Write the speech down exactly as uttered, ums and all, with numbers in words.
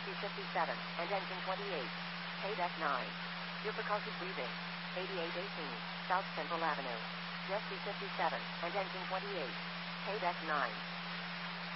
B fifty-seven, and engine twenty-eight. Paid F nine. Difficulty breathing. eighty-eight eighteen, South Central Avenue. Jet B fifty-seven, and engine twenty-eight. Paid F nine.